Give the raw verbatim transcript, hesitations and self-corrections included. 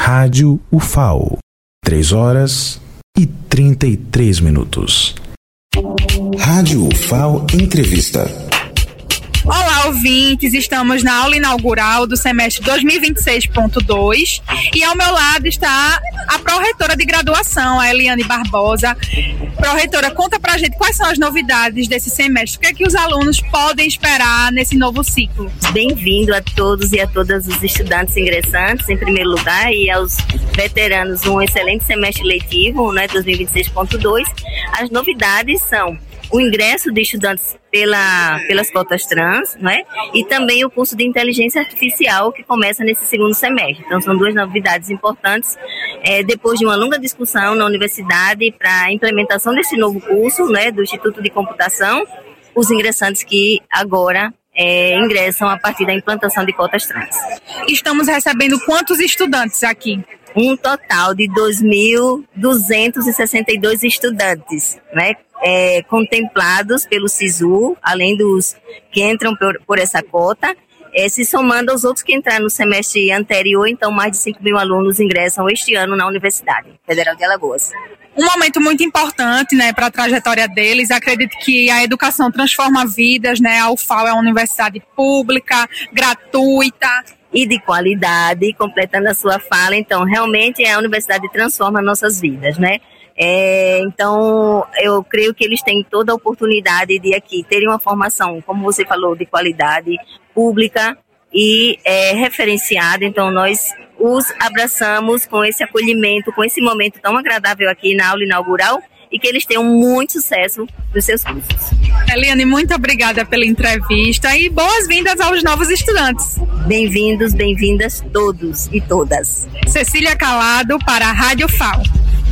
Rádio U F A O, três horas e trinta e três minutos. Rádio U F A O Entrevista. Olá, ouvintes, estamos na aula inaugural do semestre dois mil e vinte e seis ponto dois e ao meu lado está a pró-reitora de graduação, a Eliane Barbosa. Pró-reitora, conta pra gente quais são as novidades desse semestre, o que é que os alunos podem esperar nesse novo ciclo? Bem-vindo a todos e a todas os estudantes ingressantes, em primeiro lugar, e aos veteranos, um excelente semestre letivo, né, dois mil e vinte e seis ponto dois. As novidades são o ingresso de estudantes pela, pelas cotas trans, né? E também o curso de inteligência artificial que começa nesse segundo semestre. Então são duas novidades importantes, é, depois de uma longa discussão na universidade para a implementação desse novo curso, né, do Instituto de Computação, os ingressantes que agora é, ingressam a partir da implantação de cotas trans. Estamos recebendo quantos estudantes aqui? Um total de dois mil duzentos e sessenta e dois estudantes, né, é, contemplados pelo SISU, além dos que entram por, por essa cota, é, se somando aos outros que entraram no semestre anterior. Então mais de cinco mil alunos ingressam este ano na Universidade Federal de Alagoas. Um momento muito importante, né, para a trajetória deles. Acredito que a educação transforma vidas, né? A U F A O é uma universidade pública, gratuita e de qualidade, completando a sua fala. Então, realmente, a universidade transforma nossas vidas, né? É, então, eu creio que eles têm toda a oportunidade de aqui terem uma formação, como você falou, de qualidade, pública e é, referenciada. Então, nós os abraçamos com esse acolhimento, com esse momento tão agradável aqui na aula inaugural, e que eles tenham muito sucesso nos seus cursos. Eliane, muito obrigada pela entrevista e boas-vindas aos novos estudantes. Bem-vindos, bem-vindas todos e todas. Cecília Calado para a Rádio U F A O.